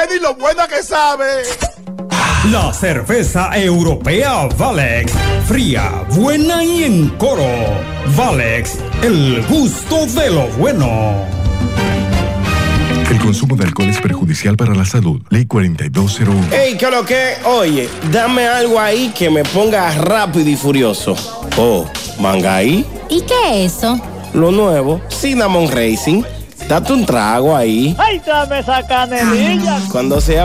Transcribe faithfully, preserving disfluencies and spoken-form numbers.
que ni lo buena que sabe. La cerveza europea Valex, fría, buena y en coro. Valex, el gusto de lo bueno. El consumo de alcohol es perjudicial para la salud. Ley cuarenta y dos cero uno. Ey, ¿qué lo que? Oye, dame algo ahí que me ponga rápido y furioso. Oh, Mangaí. ¿Y qué es eso? Lo nuevo, Cinnamon Racing. Date un trago ahí. ¡Ay, dame esa canelilla! Cuando sea